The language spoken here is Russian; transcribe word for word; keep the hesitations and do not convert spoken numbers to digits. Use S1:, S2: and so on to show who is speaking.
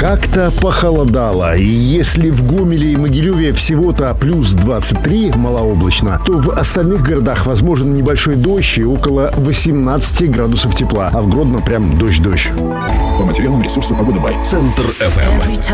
S1: Как-то похолодало, и если в Гомеле и Могилеве всего-то плюс двадцать три, малооблачно, то в остальных городах возможен небольшой дождь и около восемнадцати градусов тепла, а в Гродно прям дождь-дождь.
S2: По материалам ресурса «Погода Бай». Центр эф эм.